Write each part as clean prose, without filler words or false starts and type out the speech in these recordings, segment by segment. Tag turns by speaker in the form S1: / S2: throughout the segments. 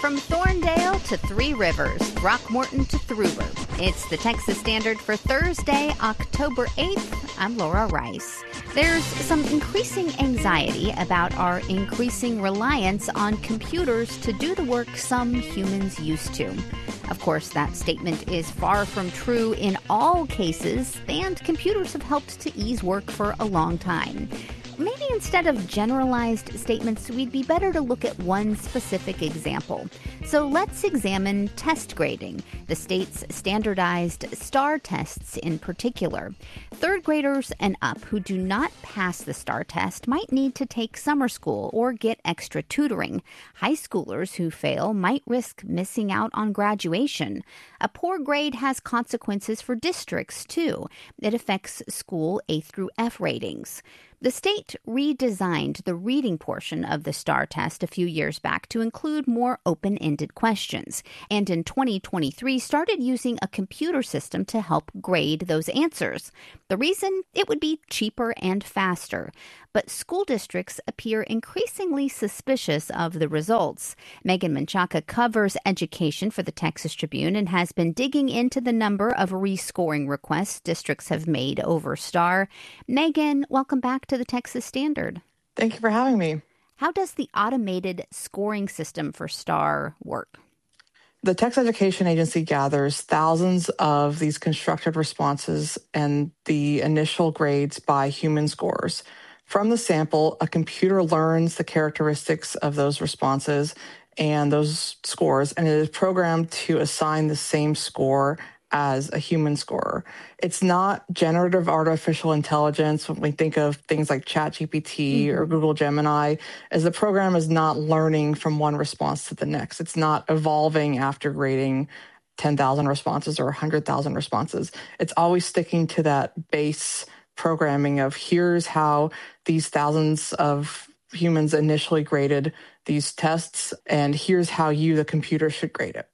S1: From Thorndale to Three Rivers, Throckmorton to Thruber. It's the Texas Standard for Thursday, October 8th. I'm Laura Rice. There's some increasing anxiety about our increasing reliance on computers to do the work some humans used to. Of course, that statement is far from true in all cases, and computers have helped to ease work for a long time. Maybe instead of generalized statements, we'd be better to look at one specific example. So let's examine test grading, the state's standardized STAR tests in particular. Third graders and up who do not pass the STAR test might need to take summer school or get extra tutoring. High schoolers who fail might risk missing out on graduation. A poor grade has consequences for districts, too. It affects school A through F ratings. The state redesigned the reading portion of the STAR test a few years back to include more open-ended questions, and in 2023 started using a computer system to help grade those answers. The reason? It would be cheaper and faster. But school districts appear increasingly suspicious of the results. Megan Menchaca covers education for the Texas Tribune and has been digging into the number of rescoring requests districts have made over STAR. Megan, welcome back to the Texas Standard.
S2: Thank you for having me.
S1: How does the automated scoring system for STAR work?
S2: The Texas Education Agency gathers thousands of these constructed responses and the initial grades by human scorers. From the sample, a computer learns the characteristics of those responses and those scores, and it is programmed to assign the same score as a human scorer. It's not generative artificial intelligence when we think of things like ChatGPT or Google Gemini, as the program is not learning from one response to the next. It's not evolving after grading 10,000 responses or 100,000 responses. It's always sticking to that base programming of here's how these thousands of humans initially graded these tests, and here's how you, the computer, should grade it.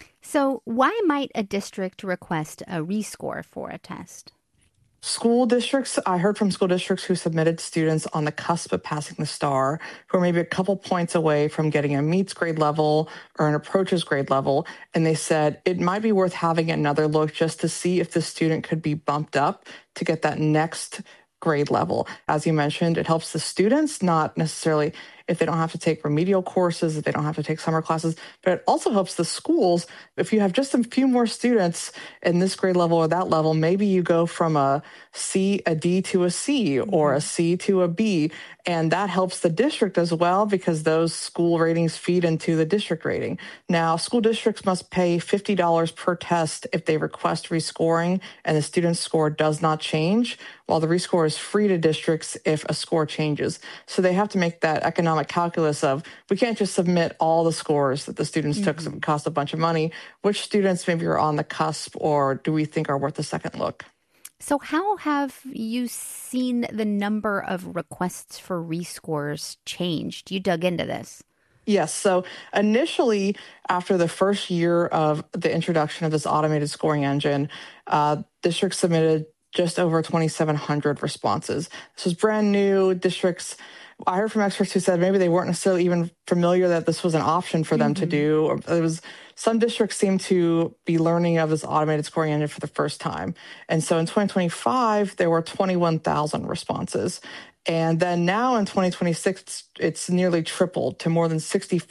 S1: So why might a district request a rescore for a test?
S2: School districts, I heard from school districts who submitted students on the cusp of passing the STAR, who are maybe a couple points away from getting a meets grade level or an approaches grade level. And they said it might be worth having another look just to see if the student could be bumped up to get that next grade level. As you mentioned, it helps the students, not necessarily if they don't have to take remedial courses, if they don't have to take summer classes, but it also helps the schools. If you have just a few more students in this grade level or that level, maybe you go from a C, a D to a C, or a C to a B, and that helps the district as well because those school ratings feed into the district rating. Now, school districts must pay $50 per test if they request rescoring and the student's score does not change, while the rescore is free to districts if a score changes. So they have to make that economic calculus of, we can't just submit all the scores that the students took, so it costs a bunch of money. Which students maybe are on the cusp or do we think are worth a second look?
S1: So how have you seen the number of requests for rescores changed? You dug into this.
S2: Yes. So initially, after the first year of the introduction of this automated scoring engine, districts submitted just over 2,700 responses. This was brand new. Districts, I heard from experts who said maybe they weren't necessarily even familiar that this was an option for them to do. Or it was, some districts seem to be learning of this automated scoring engine for the first time. And so in 2025, there were 21,000 responses. And then now in 2026, it's nearly tripled to more than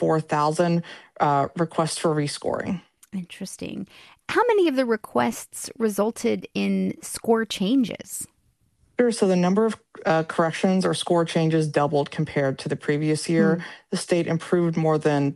S2: 64,000 requests for rescoring.
S1: Interesting. How many of the requests resulted in score changes?
S2: Sure. So the number of corrections or score changes doubled compared to the previous year. The state improved more than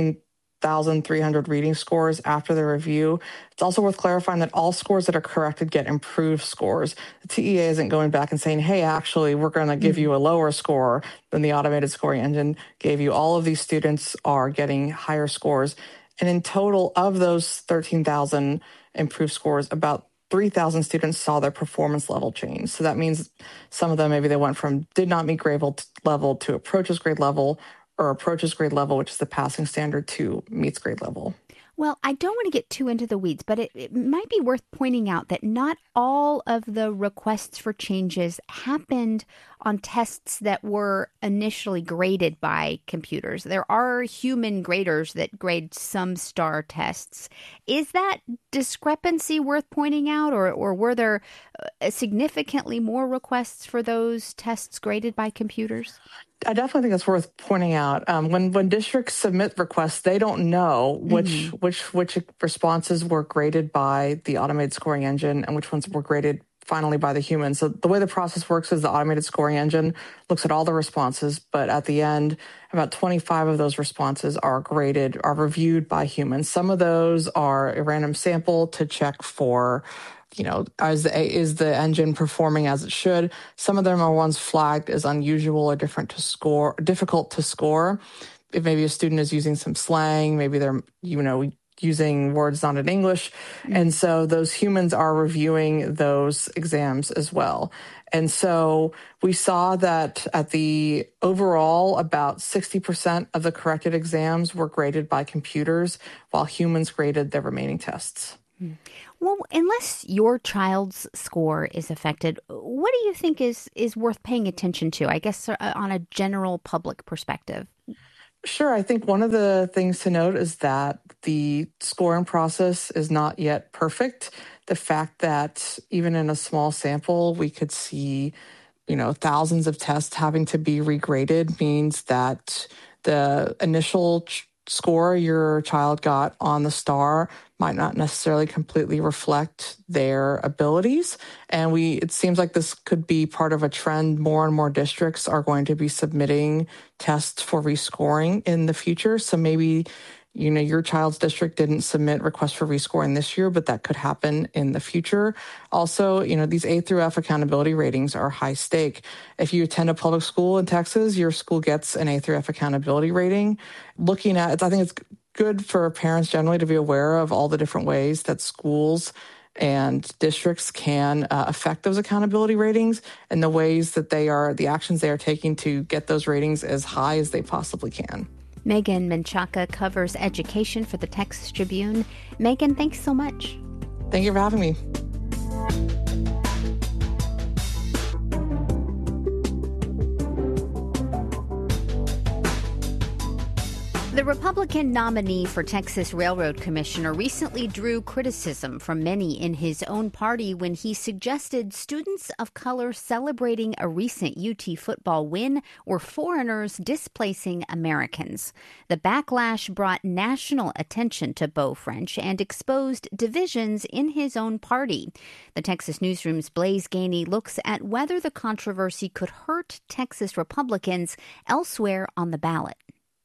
S2: 13,300 reading scores after the review. It's also worth clarifying that all scores that are corrected get improved scores. The TEA isn't going back and saying, hey, actually, we're going to give you a lower score than the automated scoring engine gave you. All of these students are getting higher scores. And in total of those 13,000 improved scores, about 3,000 students saw their performance level change. So that means some of them, maybe they went from did not meet grade level to approaches grade level, or approaches grade level, which is the passing standard, to meets grade level.
S1: Well, I don't want to get too into the weeds, but it might be worth pointing out that not all of the requests for changes happened on tests that were initially graded by computers. There are human graders that grade some STAR tests. Is that discrepancy worth pointing out, or were there significantly more requests for those tests graded by computers?
S2: I definitely think it's worth pointing out. When districts submit requests, they don't know which responses were graded by the automated scoring engine and which ones were graded finally by the human. So the way the process works is the automated scoring engine looks at all the responses, but at the end, about 25 of those responses are reviewed by humans. Some of those are a random sample to check for, is the engine performing as it should? Some of them are ones flagged as unusual or difficult to score. If maybe a student is using some slang, maybe they're, using words not in English. And so those humans are reviewing those exams as well. And so we saw that at the overall, about 60% of the corrected exams were graded by computers, while humans graded the remaining tests.
S1: Well, unless your child's score is affected, what do you think is worth paying attention to, I guess, on a general public perspective?
S2: Sure. I think one of the things to note is that the scoring process is not yet perfect. The fact that even in a small sample, we could see, thousands of tests having to be regraded means that the initial score your child got on the STAR might not necessarily completely reflect their abilities. And it seems like this could be part of a trend. More and more districts are going to be submitting tests for rescoring in the future. So maybe, your child's district didn't submit requests for rescoring this year, but that could happen in the future. Also, these A through F accountability ratings are high stake. If you attend a public school in Texas, your school gets an A through F accountability rating. Looking at it, I think it's good for parents generally to be aware of all the different ways that schools and districts can affect those accountability ratings and the ways that the actions they are taking to get those ratings as high as they possibly can.
S1: Megan Menchaca covers education for the Texas Tribune. Megan, thanks so much.
S2: Thank you for having me.
S1: The Republican nominee for Texas Railroad Commissioner recently drew criticism from many in his own party when he suggested students of color celebrating a recent UT football win were foreigners displacing Americans. The backlash brought national attention to Beau French and exposed divisions in his own party. The Texas Newsroom's Blaise Gainey looks at whether the controversy could hurt Texas Republicans elsewhere on the ballot.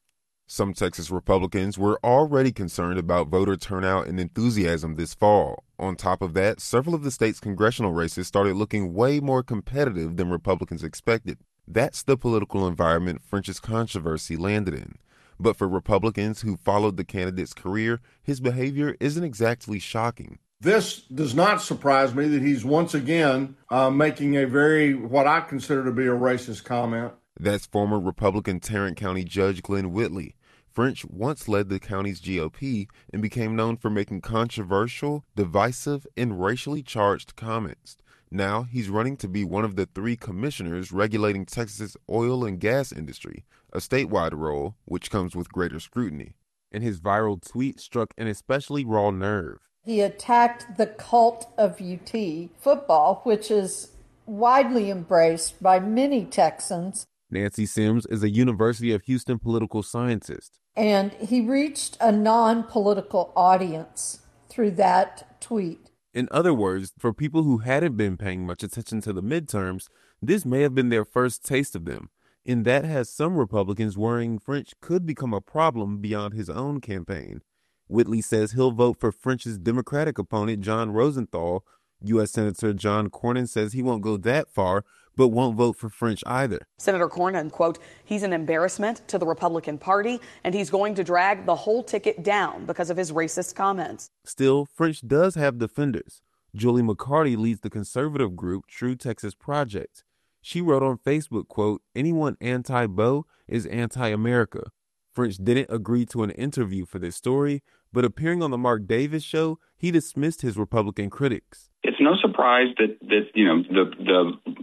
S3: Some Texas Republicans were already concerned about voter turnout and enthusiasm this fall. On top of that, several of the state's congressional races started looking way more competitive than Republicans expected. That's the political environment French's controversy landed in. But for Republicans who followed the candidate's career, his behavior isn't exactly shocking.
S4: This does not surprise me that he's once again making what I consider to be a racist comment.
S3: That's former Republican Tarrant County Judge Glenn Whitley. French once led the county's GOP and became known for making controversial, divisive, and racially charged comments. Now he's running to be one of the 3 commissioners regulating Texas's oil and gas industry, a statewide role which comes with greater scrutiny. And his viral tweet struck an especially raw nerve.
S5: He attacked the cult of UT football, which is widely embraced by many Texans.
S3: Nancy Sims is a University of Houston political scientist.
S5: And he reached a non-political audience through that tweet.
S3: In other words, for people who hadn't been paying much attention to the midterms, this may have been their first taste of them. And that has some Republicans worrying French could become a problem beyond his own campaign. Whitley says he'll vote for French's Democratic opponent, John Rosenthal. U.S. Senator John Cornyn says he won't go that far, but won't vote for French either.
S6: Senator Cornyn, quote, he's an embarrassment to the Republican Party, and he's going to drag the whole ticket down because of his racist comments.
S3: Still, French does have defenders. Julie McCarty leads the conservative group True Texas Project. She wrote on Facebook, quote, anyone anti-Beau is anti-America. French didn't agree to an interview for this story, but appearing on the Mark Davis show, he dismissed his Republican critics.
S7: It's no surprise that the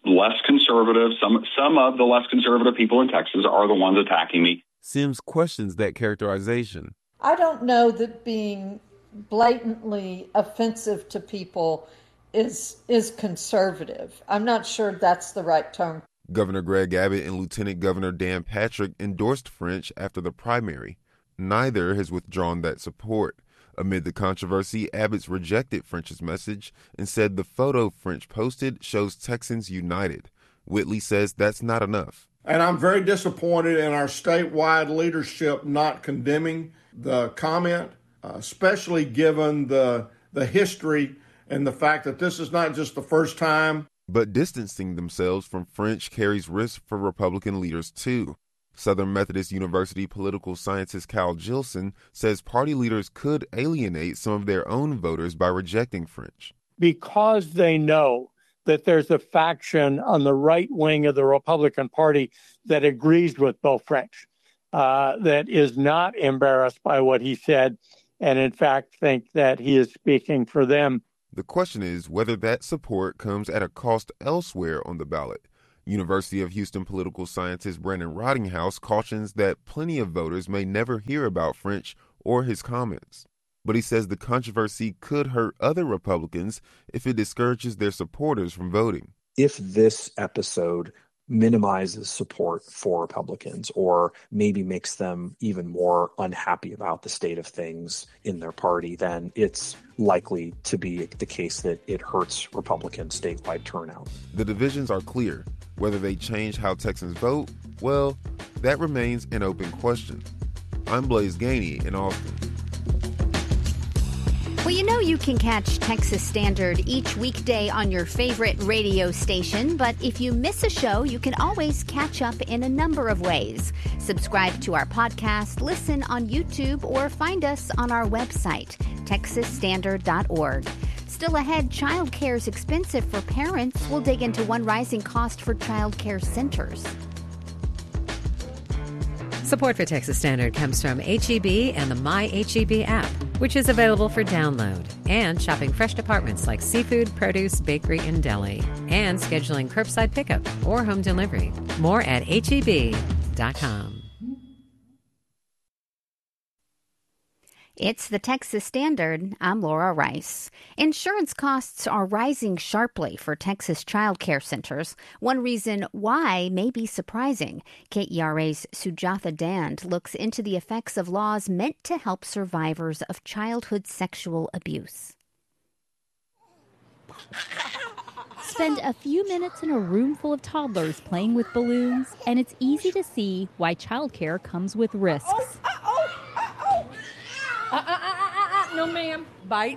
S7: less conservative, some of the less conservative people in Texas are the ones attacking me.
S3: Sims questions that characterization.
S5: I don't know that being blatantly offensive to people is conservative. I'm not sure that's the right term.
S3: Governor Greg Abbott and Lieutenant Governor Dan Patrick endorsed French after the primary. Neither has withdrawn that support. Amid the controversy, Abbott's rejected French's message and said the photo French posted shows Texans united. Whitley says that's not enough.
S4: And I'm very disappointed in our statewide leadership not condemning the comment, especially given the history and the fact that this is not just the first time.
S3: But distancing themselves from French carries risk for Republican leaders, too. Southern Methodist University political scientist Cal Gilson says party leaders could alienate some of their own voters by rejecting French.
S8: Because they know that there's a faction on the right wing of the Republican Party that agrees with Bill French, that is not embarrassed by what he said, and in fact think that he is speaking for them.
S3: The question is whether that support comes at a cost elsewhere on the ballot. University of Houston political scientist Brandon Rottinghouse cautions that plenty of voters may never hear about French or his comments. But he says the controversy could hurt other Republicans if it discourages their supporters from voting.
S9: If this episode minimizes support for Republicans or maybe makes them even more unhappy about the state of things in their party, then it's likely to be the case that it hurts Republican statewide turnout.
S3: The divisions are clear. Whether they change how Texans vote, well, that remains an open question. I'm Blaze Gainey in Austin.
S1: Well, you know you can catch Texas Standard each weekday on your favorite radio station, but if you miss a show, you can always catch up in a number of ways. Subscribe to our podcast, listen on YouTube, or find us on our website, texasstandard.org. Still ahead, childcare is expensive for parents. We'll dig into one rising cost for childcare centers.
S10: Support for Texas Standard comes from H-E-B and the My H-E-B app, which is available for download, and shopping fresh departments like seafood, produce, bakery, and deli, and scheduling curbside pickup or home delivery. More at heb.com.
S1: It's the Texas Standard. I'm Laura Rice. Insurance costs are rising sharply for Texas child care centers. One reason why may be surprising. KERA's Sujatha Dand looks into the effects of laws meant to help survivors of childhood sexual abuse.
S11: Spend a few minutes in a room full of toddlers playing with balloons, and it's easy to see why childcare comes with risks.
S12: No, ma'am. Bite.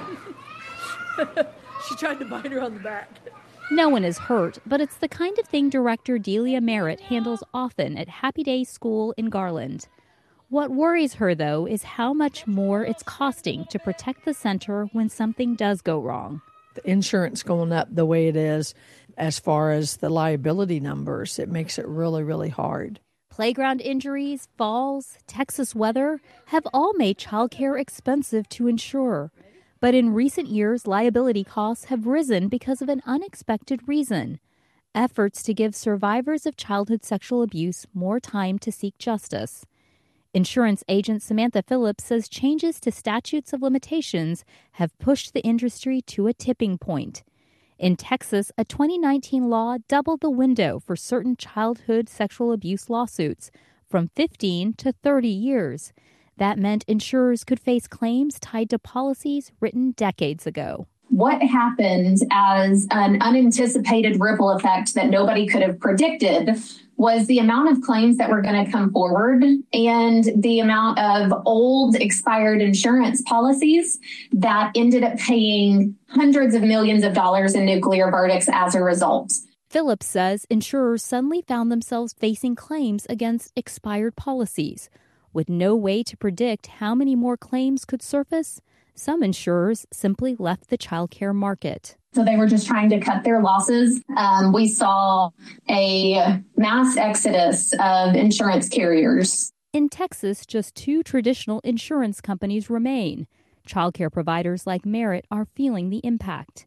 S12: She tried to bite her on the back.
S11: No one is hurt, but it's the kind of thing director Delia Merritt handles often at Happy Day School in Garland. What worries her, though, is how much more it's costing to protect the center when something does go wrong.
S12: The insurance going up the way it is, as far as the liability numbers, it makes it really, really hard.
S11: Playground injuries, falls, Texas weather have all made childcare expensive to insure. But in recent years, liability costs have risen because of an unexpected reason: efforts to give survivors of childhood sexual abuse more time to seek justice. Insurance agent Samantha Phillips says changes to statutes of limitations have pushed the industry to a tipping point. In Texas, a 2019 law doubled the window for certain childhood sexual abuse lawsuits from 15 to 30 years. That meant insurers could face claims tied to policies written decades ago.
S13: What happened as an unanticipated ripple effect that nobody could have predicted was the amount of claims that were going to come forward and the amount of old expired insurance policies that ended up paying hundreds of millions of dollars in nuclear verdicts as a result.
S11: Phillips says insurers suddenly found themselves facing claims against expired policies. With no way to predict how many more claims could surface, some insurers simply left the childcare market.
S13: So they were just trying to cut their losses. We saw a mass exodus of insurance carriers.
S11: In Texas, just 2 traditional insurance companies remain. Childcare providers like Merit are feeling the impact.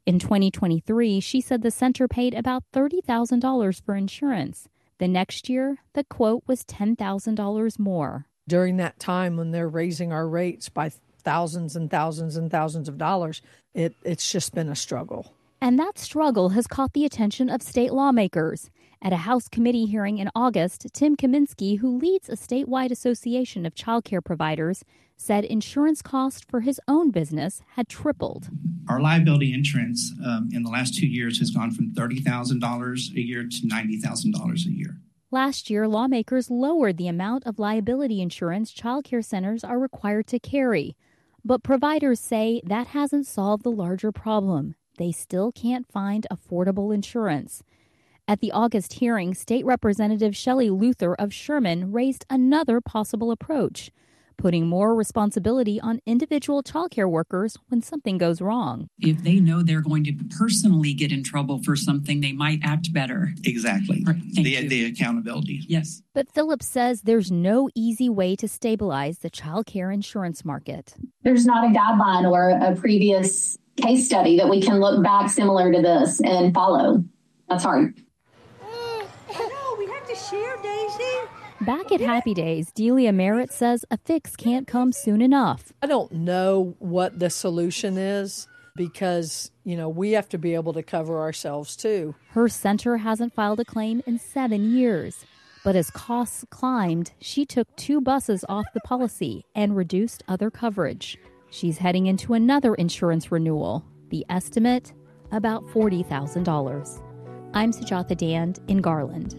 S11: In 2023, she said the center paid about $30,000 for insurance. The next year, the quote was $10,000 more.
S12: During that time when they're raising our rates by thousands and thousands and thousands of dollars, it's just been a struggle.
S11: And that struggle has caught the attention of state lawmakers. At a House committee hearing in August, Tim Kaminsky, who leads a statewide association of childcare providers, said insurance costs for his own business had tripled.
S14: Our liability insurance in the last 2 years has gone from $30,000 a year to $90,000 a year.
S11: Last year, lawmakers lowered the amount of liability insurance childcare centers are required to carry. But providers say that hasn't solved the larger problem. They still can't find affordable insurance. At the August hearing, State Representative Shelley Luther of Sherman raised another possible approach, putting more responsibility on individual childcare workers when something goes wrong.
S15: If they know they're going to personally get in trouble for something, they might act better.
S14: Exactly.
S15: Right.
S14: The accountability.
S15: Yes.
S11: But Phillips says there's no easy way to stabilize the childcare insurance market.
S13: There's not a guideline or a previous case study that we can look back similar to this and follow. That's hard.
S16: No, we have to share, Daisy.
S11: Back at Happy Days, Delia Merritt says a fix can't come soon enough.
S12: I don't know what the solution is because, we have to be able to cover ourselves too.
S11: Her center hasn't filed a claim in 7 years. But as costs climbed, she took 2 buses off the policy and reduced other coverage. She's heading into another insurance renewal. The estimate, about $40,000. I'm Sujatha Dand in Garland.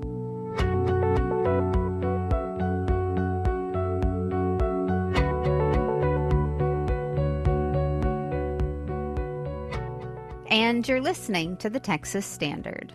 S1: And you're listening to the Texas Standard.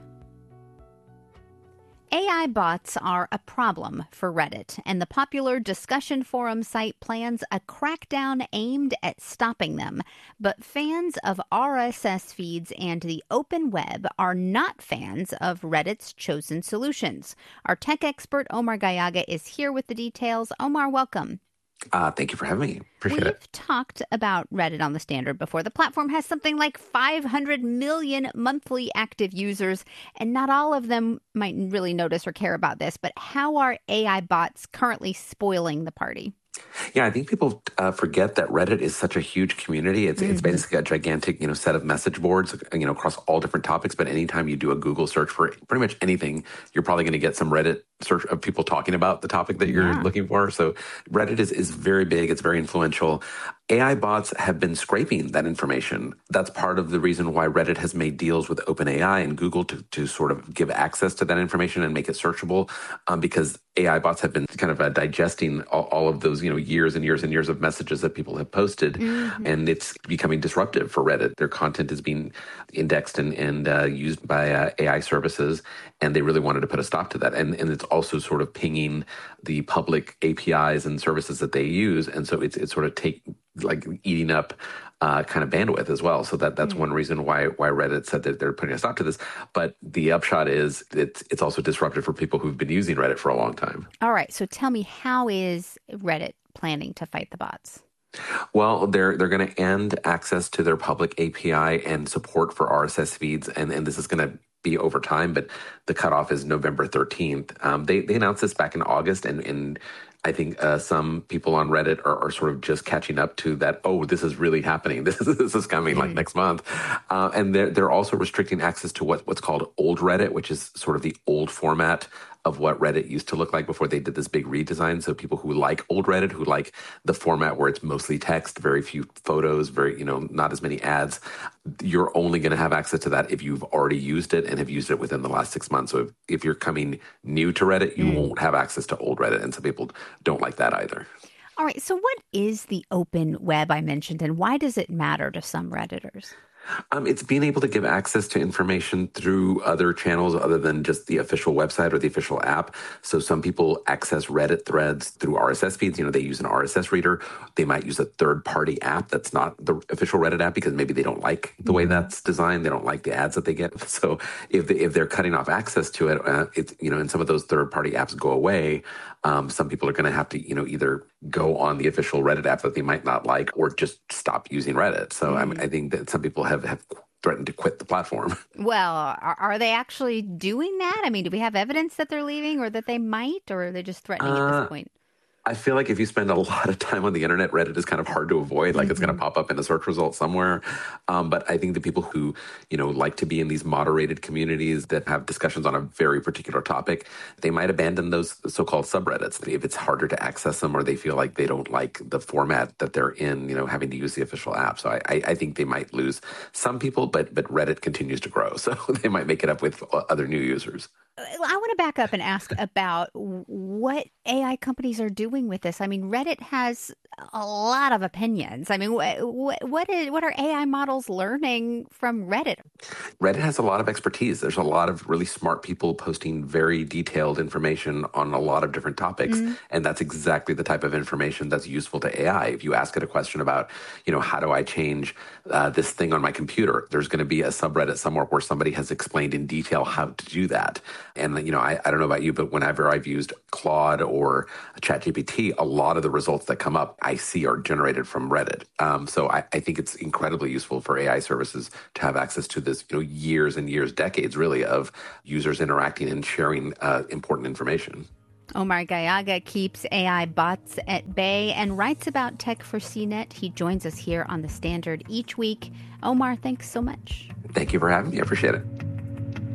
S1: AI bots are a problem for Reddit, and the popular discussion forum site plans a crackdown aimed at stopping them. But fans of RSS feeds and the open web are not fans of Reddit's chosen solutions. Our tech expert, Omar Gallaga, is here with the details. Omar, welcome.
S17: Thank you for having me. Appreciate it.
S1: We've talked about Reddit on the Standard before. The platform has something like 500 million monthly active users, and not all of them might really notice or care about this. But how are AI bots currently spoiling the party?
S17: Yeah, I think people forget that Reddit is such a huge community. It's basically a gigantic, set of message boards, across all different topics. But anytime you do a Google search for pretty much anything, you're probably going to get some Reddit search of people talking about the topic that you're looking for. So Reddit is very big. It's very influential. AI bots have been scraping that information. That's part of the reason why Reddit has made deals with OpenAI and Google to sort of give access to that information and make it searchable, because AI bots have been kind of digesting all of those, years and years and years of messages that people have posted, and it's becoming disruptive for Reddit. Their content is being indexed and used by AI services, and they really wanted to put a stop to that. And it's also sort of pinging the public APIs and services that they use, and so it's sort of eating up kind of bandwidth as well. So that's one reason why Reddit said that they're putting a stop to this. But the upshot is it's also disruptive for people who've been using Reddit for a long time.
S1: All right. So tell me, how is Reddit planning to fight the bots?
S17: Well, they're going to end access to their public API and support for RSS feeds, and this is going to be over time, but the cutoff is November 13th. They announced this back in August, and I think some people on Reddit are sort of just catching up to that. Oh, this is really happening. This is coming like next month. And they're also restricting access to what's called old Reddit, which is sort of the old format of what Reddit used to look like before they did this big redesign. So people who like old Reddit, who like the format where it's mostly text, very few photos, not as many ads, you're only going to have access to that if you've already used it and have used it within the last 6 months. So if you're coming new to Reddit, you won't have access to old Reddit. And some people don't like that either.
S1: All right. So what is the open web I mentioned, and why does it matter to some Redditors?
S17: It's being able to give access to information through other channels other than just the official website or the official app. So some people access Reddit threads through RSS feeds. They use an RSS reader. They might use a third-party app that's not the official Reddit app because maybe they don't like the way that's designed. They don't like the ads that they get. So if they're cutting off access to it, and some of those third-party apps go away, some people are going to have to, either go on the official Reddit app that they might not like or just stop using Reddit. So I think that some people have threatened to quit the platform.
S1: Well, are they actually doing that? I mean, do we have evidence that they're leaving or that they might, or are they just threatening at this point?
S17: I feel like if you spend a lot of time on the internet, Reddit is kind of hard to avoid. Like it's going to pop up in the search results somewhere. But I think the people who, like to be in these moderated communities that have discussions on a very particular topic, they might abandon those so-called subreddits if it's harder to access them or they feel like they don't like the format that they're in, having to use the official app. So I think they might lose some people, but Reddit continues to grow. So they might make it up with other new users.
S1: I want to back up and ask about what AI companies are doing with this. I mean, Reddit has a lot of opinions. I mean, what are AI models learning from Reddit?
S17: Reddit has a lot of expertise. There's a lot of really smart people posting very detailed information on a lot of different topics. And that's exactly the type of information that's useful to AI. If you ask it a question about, how do I change this thing on my computer? There's going to be a subreddit somewhere where somebody has explained in detail how to do that. And, I don't know about you, but whenever I've used Claude or ChatGPT, a lot of the results that come up I see are generated from Reddit. So I think it's incredibly useful for AI services to have access to this, years and years, decades really, of users interacting and sharing important information.
S1: Omar Gallaga keeps AI bots at bay and writes about tech for CNET. He joins us here on The Standard each week. Omar, thanks so much.
S17: Thank you for having me. I appreciate it.